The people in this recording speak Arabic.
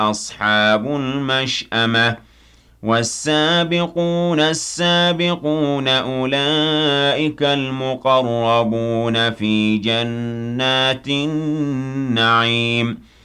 أصحاب المشأمة والسابقون السابقون أولئك المقربون في جنات النعيم